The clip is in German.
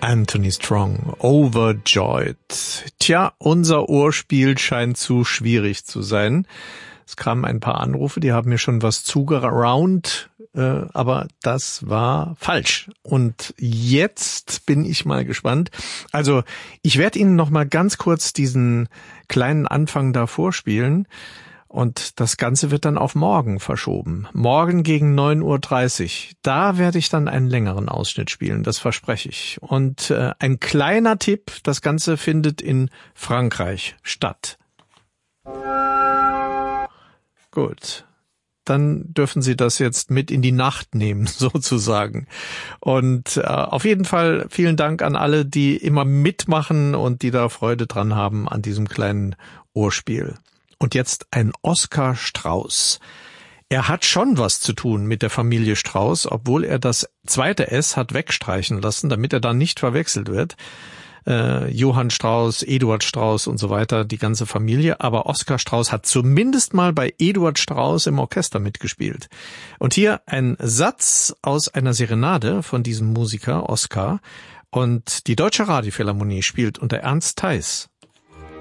Anthony Strong, Overjoyed. Tja, unser Ohrspiel scheint zu schwierig zu sein. Es kamen ein paar Anrufe, die haben mir schon was zugeraunt, aber das war falsch. Und jetzt bin ich mal gespannt. Also, ich werde Ihnen noch mal ganz kurz diesen kleinen Anfang da vorspielen. Und das Ganze wird dann auf morgen verschoben. Morgen gegen 9:30 Uhr. Da werde ich dann einen längeren Ausschnitt spielen, das verspreche ich. Und ein kleiner Tipp, das Ganze findet in Frankreich statt. Gut, dann dürfen Sie das jetzt mit in die Nacht nehmen, sozusagen. Und auf jeden Fall vielen Dank an alle, die immer mitmachen und die da Freude dran haben an diesem kleinen Ohrspiel. Und jetzt ein Oskar Strauß. Er hat schon was zu tun mit der Familie Strauß, obwohl er das zweite S hat wegstreichen lassen, damit er dann nicht verwechselt wird. Johann Strauß, Eduard Strauß und so weiter, die ganze Familie. Aber Oskar Strauß hat zumindest mal bei Eduard Strauß im Orchester mitgespielt. Und hier ein Satz aus einer Serenade von diesem Musiker, Oskar. Und die Deutsche Radiophilharmonie spielt unter Ernst Theis